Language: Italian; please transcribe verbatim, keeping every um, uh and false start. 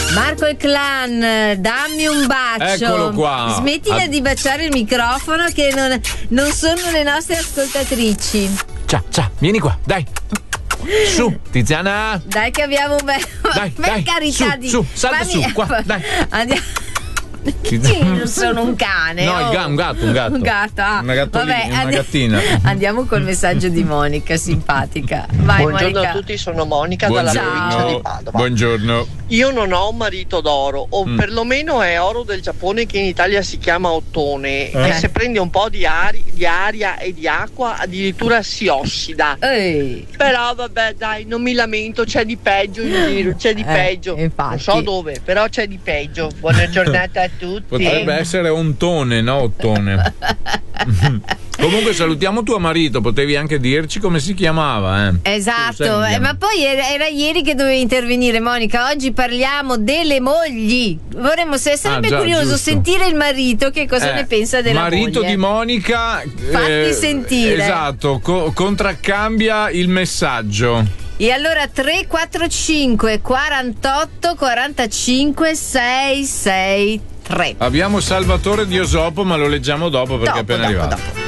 Marco e Clan, dammi un bacio. Eccolo qua. Smettila A- di baciare il microfono che non, non sono le nostre ascoltatrici. Ciao, ciao, vieni qua, dai. Su, Tiziana. Dai che abbiamo un bel... Dai, per dai, carità su, di... su, salta Ma su, mi- qua, dai. Andiamo... Io non sono un cane. No, oh. il ga- un gatto, un gatto. Un gatto, ah. Una gattolina, Vabbè, una andi- gattina. Andiamo col messaggio di Monica, simpatica. Vai, Buongiorno Monica. a tutti, sono Monica dalla provincia di Padova. Buongiorno. Io non ho un marito d'oro, o Mm. perlomeno è oro del Giappone, che in Italia si chiama ottone, Eh. e se prende un po' di, ari- di aria e di acqua addirittura si ossida. Ehi. Però vabbè dai, non mi lamento, c'è di peggio in giro, c'è di Eh, peggio. infatti. Non so dove, però c'è di peggio. Buona giornata a tutti. Potrebbe essere ontone, no? Ottone. Comunque salutiamo tuo marito, potevi anche dirci come si chiamava, eh. Esatto, Senti. eh, ma poi era, era ieri che dovevi intervenire, Monica. Oggi parliamo delle mogli. Vorremmo se sarebbe Ah, già, curioso giusto. sentire il marito che cosa Eh, ne pensa della marito moglie. di Monica. Fatti sentire. Esatto, co- contraccambia il messaggio. E allora tre quattro cinque quarantotto quarantacinque sei sei tre. Abbiamo Salvatore di Osopo, ma lo leggiamo dopo perché Dopo, è appena dopo, arrivato. dopo.